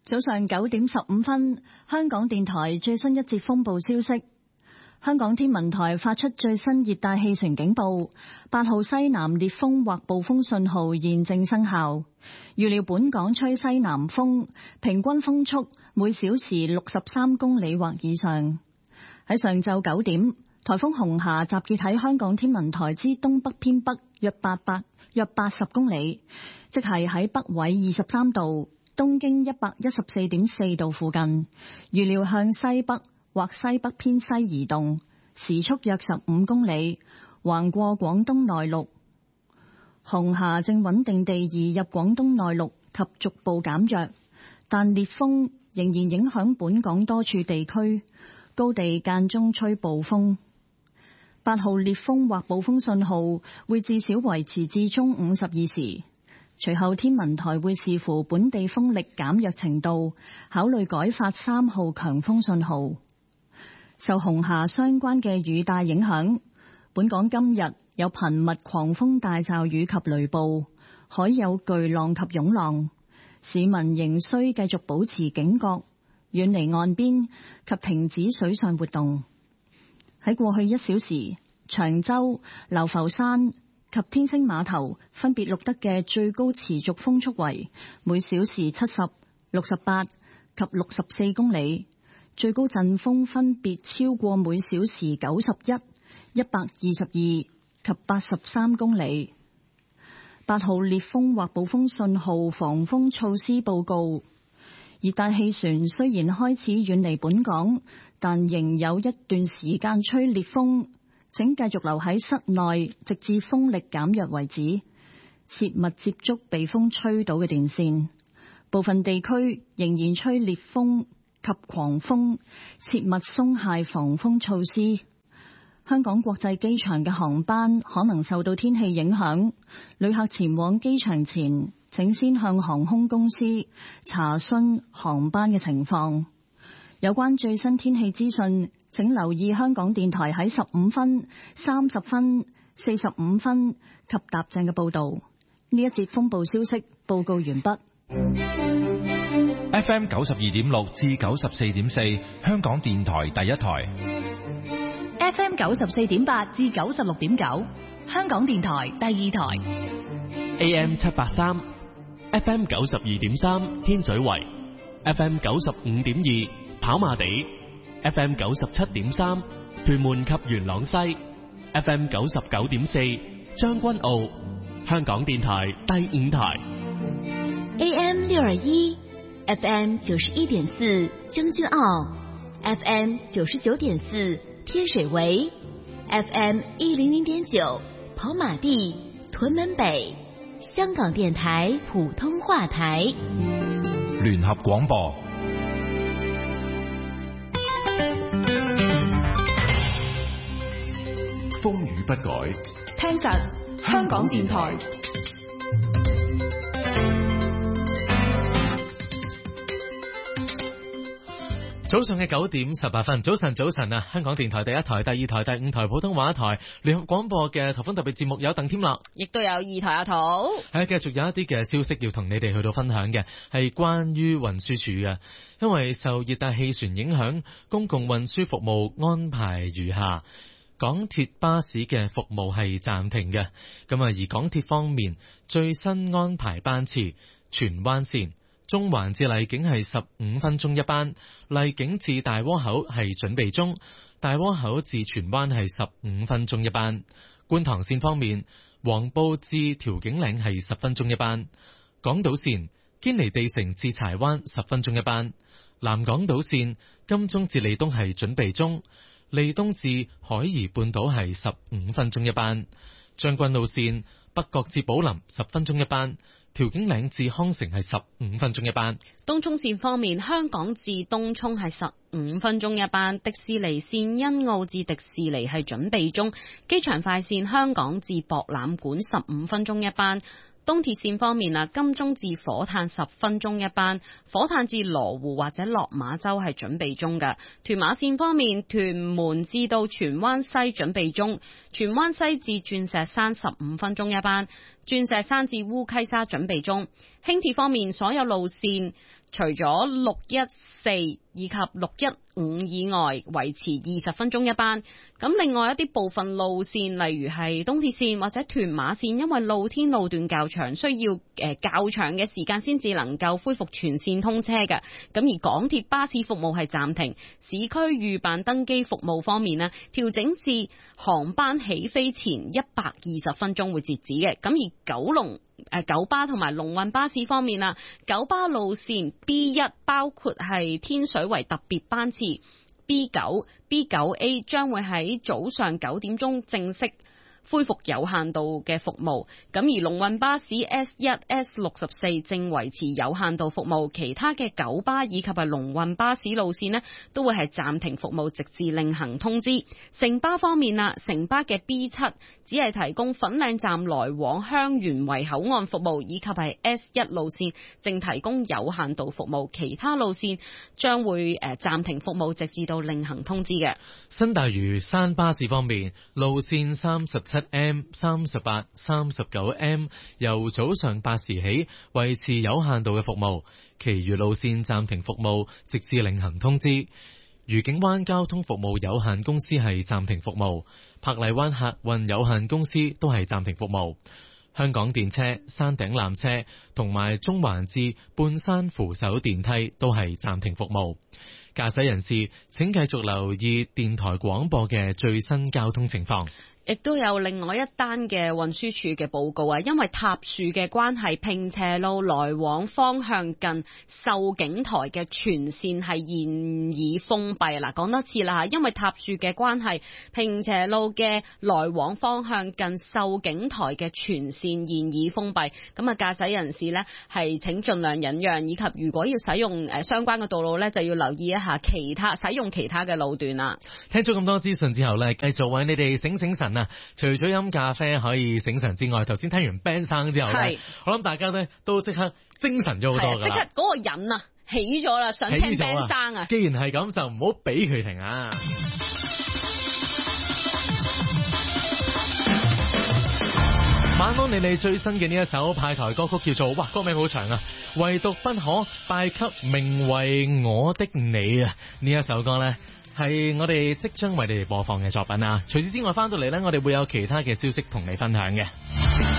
早上9點15分，香港電台最新一節風暴消息。香港天文台發出最新熱帶氣旋警報，8號西南烈風或暴風信號現正生效。預料本港吹西南風，平均風速每小時63公里或以上。喺上晝9點，颱風紅霞集結喺香港天文台之東北偏北約80公里，即係喺北緯23度。東經114.4度附近，預料向西北或西北偏西移動，時速約15公里，橫過廣東內陸。紅霞正穩定地移入廣東內陸及逐步減弱，但烈風仍然影響本港多處地區，高地間中吹暴風。8號烈風或暴風信號會至少維持至中午12時。隨後天文台會視乎本地風力減弱程度，考慮改發3號強風信號。受紅霞相關嘅雨帶影響，本港今日有頻密狂風大驟雨及雷暴，海有巨浪及湧浪，市民仍需繼續保持警覺，遠離岸邊及停止水上活動。喺過去1小時，長洲、流浮山及天星碼頭分別錄得嘅最高持續風速為每小時70、68及64公里，最高陣風分別超過每小時91、122及83公里。8號烈風或暴風信號防風措施報告。熱帶氣旋雖然開始遠離本港，但仍有一段時間吹烈風。請繼續留喺室內，直至風力減弱為止。切勿接觸被風吹倒嘅電線。部分地區仍然吹烈風及狂風，切勿鬆懈防風措施。香港國際機場嘅航班可能受到天氣影響，旅客前往機場前，請先向航空公司查詢航班嘅情況。有關最新天氣資訊，請留意香港電台喺15分、30分、45分及踏正嘅報導。呢一節風暴消息報告完畢。 FM 92.6至94.4，香港電台第一台。 FM 94.8至96.9，香港電台第二台。 AM 783 ，FM 92.3，天水圍 ，FM 95.2，跑馬地。FM 97.3，屯門及元朗西 ，FM 99.4，將軍澳，香港電台第5台 ，AM 621 ，FM 91.4，將軍澳 ，FM 99.4，天水圍 ，FM 100.9，跑馬地，屯門北，香港電台普通話台， 聯合廣播。 風雨不改， 聽實香港電台。 早上嘅9點18分，早晨啊！香港電台第一台、第二台、第5台普通話台聯合廣播嘅颱風特別節目有鄧添樂， 亦都有2台阿桃。 係繼續有一啲嘅消息要同你哋去到分享嘅，係關於運輸署嘅，因為受熱帶氣旋影響，公共運輸服務安排如下。港鐵巴士嘅服務係暫停嘅，咁啊，而港鐵方面最新安排班次，荃灣線中環至荔景係15分鐘一班，荔景至大窩口係準備中，大窩口至荃灣係15分鐘一班。觀塘線方面，黃埔至調景嶺係10分鐘一班，港島線堅尼地城至柴灣10分鐘一班，南港島線金鐘至利東係準備中，利東至海怡半島係15分鐘一班，將軍澳線北角至寶林10分鐘一班，調景嶺至康城係15分鐘一班。 東涌線方面，香港至東涌係15分鐘一班，迪士尼線欣澳至迪士尼係準備中，機場快線香港至博覽館15分鐘一班。東鐵線方面啊，金鐘至火炭10分鐘一班，火炭至羅湖或者落馬洲係準備中嘅。屯馬線方面，屯門至到荃灣西準備中，荃灣西至鑽石山15分鐘一班， 鑽石山至烏溪沙準備中。輕鐵方面，所有路線除咗614以及615以外，維持20分鐘一班。咁另外一啲部分路線，例如係東鐵線或者屯馬線，因為露天路段較長，需要較長嘅時間先至能夠恢復全線通車嘅。咁而港鐵巴士服務係暫停。市區預辦登機服務方面呢，調整至航班起飛前120分鐘會截止嘅。咁而九巴同埋龍運巴士方面啊，九巴路線 B1 包括係天水圍特別班次 B9、B9A 將會喺早上9點鐘正式恢復有限度嘅服務。咁而龍運巴士 S1、S64 正維持有限度服務，其他嘅九巴以及係龍運巴士路線呢都會係暫停服務，直至另行通知。城巴方面啊，城巴嘅 B7 只係提供粉嶺站來往香園圍口岸服務，以及係 S1 路線正提供有限度服務，其他路線將會暫停服務，直至到另行通知嘅。 新大嶼山巴士方面，路線37M、38、39M 由早上8時起維持有限度嘅服務，其餘路線暫停服務，直至另行通知。愉景灣交通服務有限公司係暫停服務，珀麗灣客運有限公司都係暫停服務。香港電車、山頂纜車同埋中環至半山扶手電梯都係暫停服務。駕駛人士請繼續留意電台廣播嘅最新交通情況。 亦都有另外一單嘅運輸署嘅報告啊，因為塌樹嘅關係，坪輋路來往方向近秀景台嘅全線係現已封閉。嗱，講多次啦嚇，因為塌樹嘅關係，坪輋路嘅來往方向近秀景台嘅全線現已封閉。咁啊，駕駛人士呢係請盡量忍讓，以及如果要使用相關嘅道路呢，就要留意一下使用其他嘅路段啦。 聽咗咁多資訊之後呢，繼續為你哋醒醒神。除咗飲咖啡可以醒神之外，頭先聽完 Ben 生之後咧，我諗大家咧都即刻精神咗好多㗎啦， 即刻嗰個癮啊起咗啦，想聽 Ben 生啊！ 既然係咁，就唔好俾佢停啊！晚安你哋最新嘅呢一首派台歌曲叫做，哇，歌名好長啊，唯獨不可拜給名為我的你啊！呢一首歌咧係我哋即將為你哋播放嘅作品啊！除此之外，翻到嚟呢，我哋會有其他嘅消息同你分享嘅。